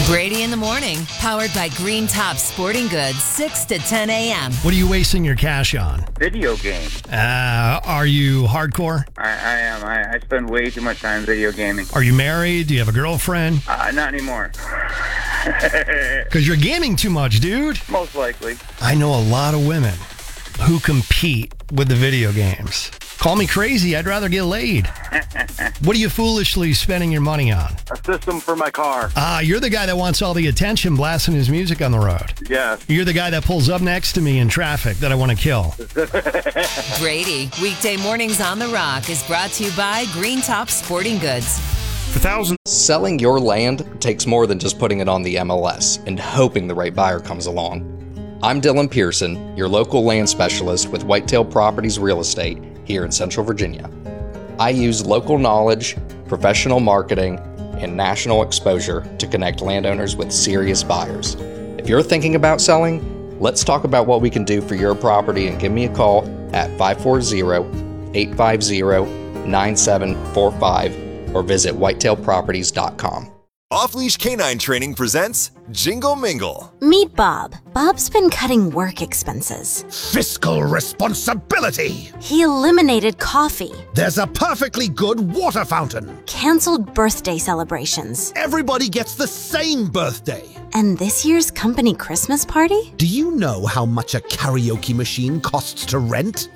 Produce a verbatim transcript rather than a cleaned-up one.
Brady in the morning, powered by Green Top Sporting Goods, six to ten a.m. What are you wasting your cash on? Video games. Uh, are you hardcore? I, I am. I, I spend way too much time video gaming. Are you married? Do you have a girlfriend? Uh, not anymore. Because you're gaming too much, dude. Most likely. I know a lot of women who compete with the video games. Call me crazy. I'd rather get laid. What are you foolishly spending your money on? A system for my car. Ah, you're the guy that wants all the attention blasting his music on the road. Yes. You're the guy that pulls up next to me in traffic that I want to kill. Brady, weekday mornings on The Rock is brought to you by Green Top Sporting Goods. For thousands. Selling your land takes more than just putting it on the M L S and hoping the right buyer comes along. I'm Dylan Pearson, your local land specialist with Whitetail Properties Real Estate here in Central Virginia. I use local knowledge, professional marketing, and national exposure to connect landowners with serious buyers. If you're thinking about selling, let's talk about what we can do for your property and give me a call at five four zero, eight five zero, nine seven four five or visit whitetail properties dot com. Off Leash Canine Training presents Jingle Mingle. Meet Bob. Bob's been cutting work expenses. Fiscal responsibility. He eliminated coffee. There's a perfectly good water fountain. Canceled birthday celebrations. Everybody gets the same birthday. And this year's company Christmas party? Do you know how much a karaoke machine costs to rent?